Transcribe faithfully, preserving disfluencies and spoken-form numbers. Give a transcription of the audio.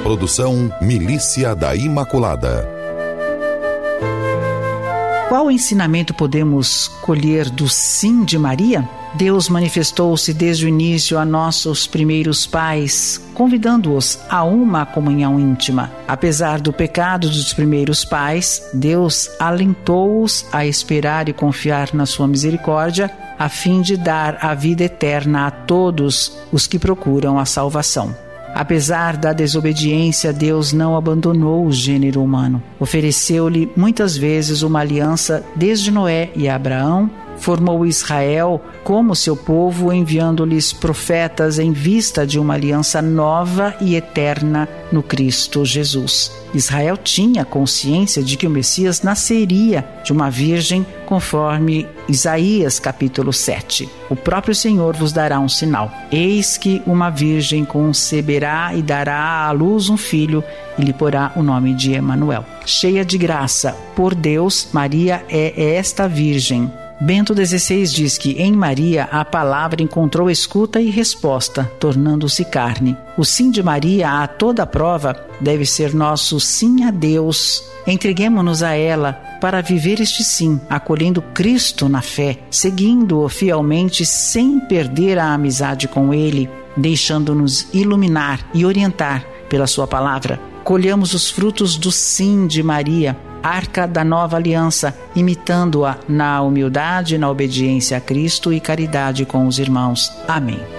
Produção Milícia da Imaculada. Qual ensinamento podemos colher do sim de Maria? Deus manifestou-se desde o início a nossos primeiros pais, convidando-os a uma comunhão íntima. Apesar do pecado dos primeiros pais, Deus alentou-os a esperar e confiar na sua misericórdia, a fim de dar a vida eterna a todos os que procuram a salvação. Apesar da desobediência, Deus não abandonou o gênero humano. Ofereceu-lhe muitas vezes uma aliança desde Noé e Abraão, formou Israel como seu povo, enviando-lhes profetas em vista de uma aliança nova e eterna no Cristo Jesus. Israel tinha consciência de que o Messias nasceria de uma virgem, conforme Isaías capítulo sete. O próprio Senhor vos dará um sinal. Eis que uma virgem conceberá e dará à luz um filho, e lhe porá o nome de Emanuel. Cheia de graça por Deus, Maria é esta virgem. Bento dezesseis diz que em Maria a palavra encontrou escuta e resposta, tornando-se carne. O sim de Maria a toda prova deve ser nosso sim a Deus. Entreguemo-nos a ela para viver este sim, acolhendo Cristo na fé, seguindo-o fielmente sem perder a amizade com Ele, deixando-nos iluminar e orientar pela sua palavra. Colhamos os frutos do sim de Maria, arca da nova aliança, imitando-a na humildade, na obediência a Cristo e caridade com os irmãos. Amém.